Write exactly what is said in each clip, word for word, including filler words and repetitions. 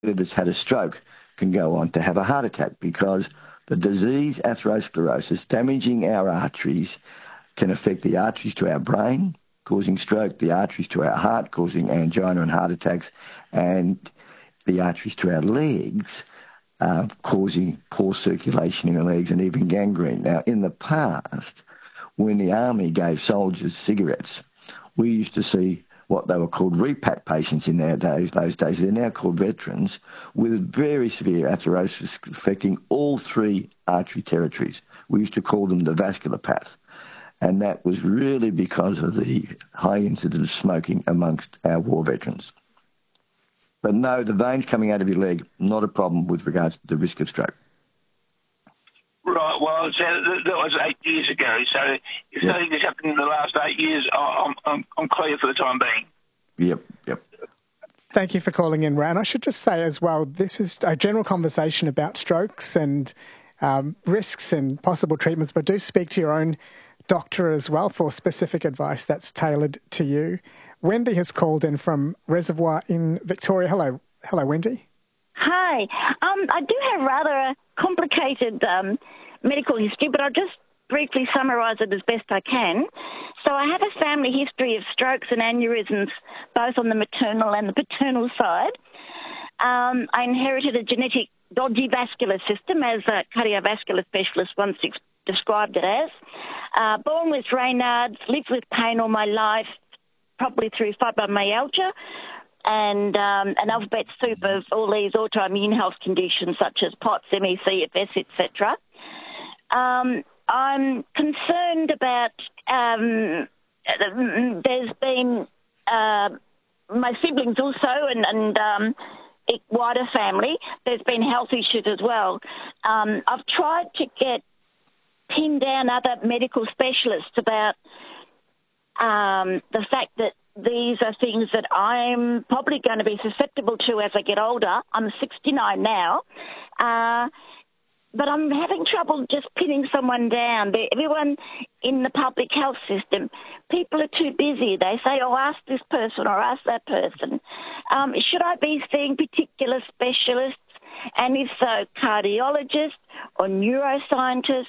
that's had a stroke can go on to have a heart attack because the disease atherosclerosis, damaging our arteries, can affect the arteries to our brain, causing stroke, the arteries to our heart, causing angina and heart attacks, and the arteries to our legs, uh, causing poor circulation in the legs and even gangrene. Now, in the past, when the army gave soldiers cigarettes, we used to see what they were called repat patients in their days, those days. They're now called veterans with very severe atherosclerosis affecting all three artery territories. We used to call them the vascular path. And that was really because of the high incidence of smoking amongst our war veterans. But no, the veins coming out of your leg, not a problem with regards to the risk of stroke. Right, well, so that was eight years ago. So if Yep. nothing has happened in the last eight years, I'm, I'm, I'm clear for the time being. Yep, yep. Thank you for calling in, Ran. I should just say as well, this is a general conversation about strokes and um, risks and possible treatments, but do speak to your own doctor as well for specific advice that's tailored to you. Wendy has called in from Reservoir in Victoria. Hello, hello, Wendy. Hi. Um, I do have rather a complicated um, medical history, but I'll just briefly summarise it as best I can. So I have a family history of strokes and aneurysms, both on the maternal and the paternal side. Um, I inherited a genetic dodgy vascular system, as a cardiovascular specialist once ex- described it as. Uh, born with Raynaud's, lived with pain all my life, probably through fibromyalgia, and um, an alphabet soup of all these autoimmune health conditions such as P O T S, M E, C F S, et cetera. Um, I'm concerned about, um, there's been uh, my siblings also and, and um, wider family, there's been health issues as well. Um, I've tried to get pinned down other medical specialists about um, the fact that these are things that I'm probably going to be susceptible to as I get older. I'm sixty-nine now, uh, but I'm having trouble just pinning someone down. Everyone in the public health system, people are too busy. They say, oh, ask this person or ask that person. Um, should I be seeing particular specialists? And if so, cardiologists or neuroscientists?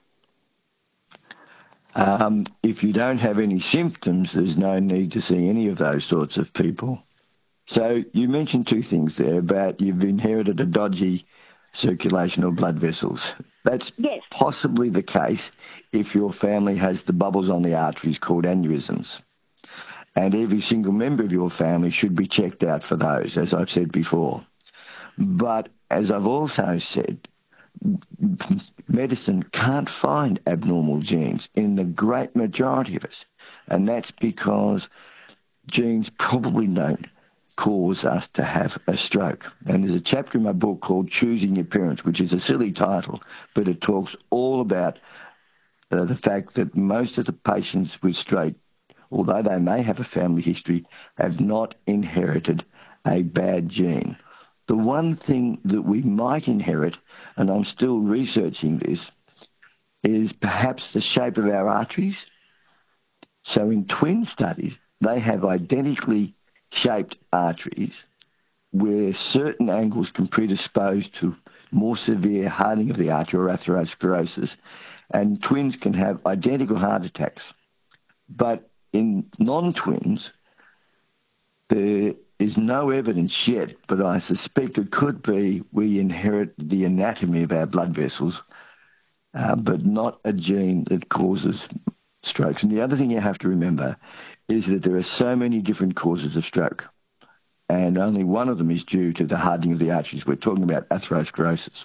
Um, if you don't have any symptoms, there's no need to see any of those sorts of people. So you mentioned two things there about you've inherited a dodgy circulation of blood vessels. That's yes. possibly the case if your family has the bubbles on the arteries called aneurysms. And every single member of your family should be checked out for those, as I've said before. But as I've also said, medicine can't find abnormal genes in the great majority of us. And that's because genes probably don't cause us to have a stroke. And there's a chapter in my book called Choosing Your Parents, which is a silly title, but it talks all about uh, the fact that most of the patients with stroke, although they may have a family history, have not inherited a bad gene. The one thing that we might inherit, and I'm still researching this, is perhaps the shape of our arteries. So in twin studies, they have identically shaped arteries where certain angles can predispose to more severe hardening of the artery or atherosclerosis, and twins can have identical heart attacks. But in non-twins, there is no evidence yet, but I suspect it could be we inherit the anatomy of our blood vessels, uh, but not a gene that causes strokes. And the other thing you have to remember is that there are so many different causes of stroke, and only one of them is due to the hardening of the arteries. We're talking about atherosclerosis.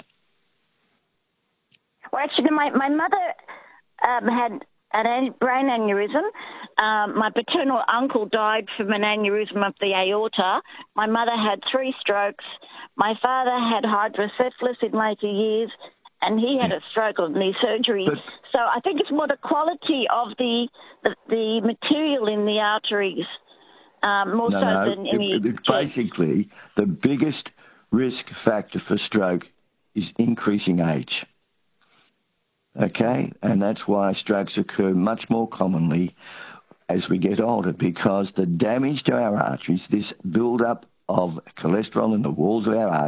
Well, actually, my, my mother um, had an brain aneurysm. Um, my paternal uncle died from an aneurysm of the aorta. My mother had three strokes. My father had hydrocephalus in later years, and he had a stroke of knee surgery. But, so I think it's more the quality of the the, the material in the arteries, um, more no, so no, than any... It, it, basically, the biggest risk factor for stroke is increasing age. Okay? And that's why strokes occur much more commonly as we get older, because the damage to our arteries, this build-up of cholesterol in the walls of our arteries.